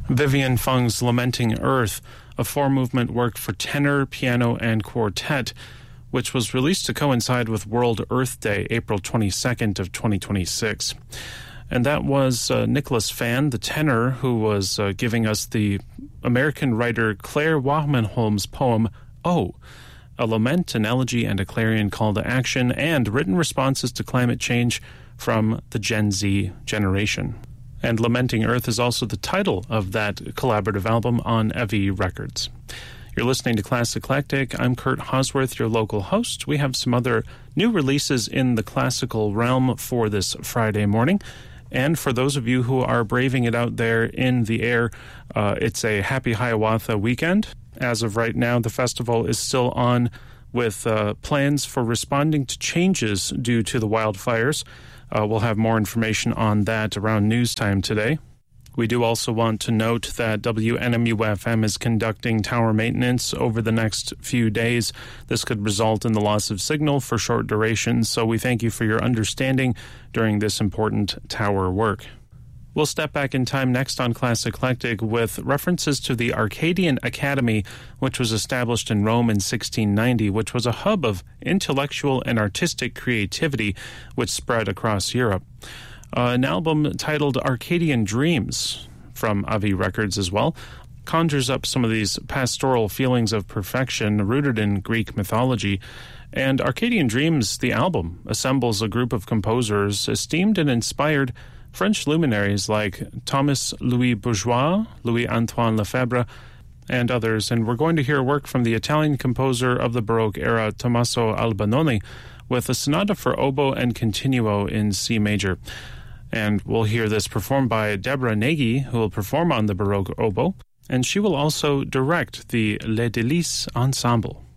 Vivian Fung's Lamenting Earth, a four-movement work for tenor, piano, and quartet, which was released to coincide with World Earth Day, April 22nd of 2026. And that was Nicholas Fan, the tenor, who was giving us the American writer Claire Wahmanholm's poem, Oh, a lament, an elegy, and a clarion call to action, and written responses to climate change from the Gen Z generation. And Lamenting Earth is also the title of that collaborative album on Evie Records. You're listening to Classic Eclectic. I'm Kurt Hosworth, your local host. We have some other new releases in the classical realm for this Friday morning. And for those of you who are braving it out there in the air, it's a happy Hiawatha weekend. As of right now, the festival is still on with plans for responding to changes due to the wildfires. We'll have more information on that around news time today. We do also want to note that WNMU-FM is conducting tower maintenance over the next few days. This could result in the loss of signal for short durations, so we thank you for your understanding during this important tower work. We'll step back in time next on Classic Eclectic with references to the Arcadian Academy, which was established in Rome in 1690, which was a hub of intellectual and artistic creativity which spread across Europe. An album titled Arcadian Dreams, from Avi Records as well, conjures up some of these pastoral feelings of perfection rooted in Greek mythology. And Arcadian Dreams, the album, assembles a group of composers esteemed and inspired French luminaries like Thomas Louis Bourgeois, Louis-Antoine Lefebvre, and others. And we're going to hear work from the Italian composer of the Baroque era, Tommaso Albinoni, with a sonata for oboe and continuo in C major. And we'll hear this performed by Deborah Nagy, who will perform on the Baroque oboe, and she will also direct the Les Délices Ensemble.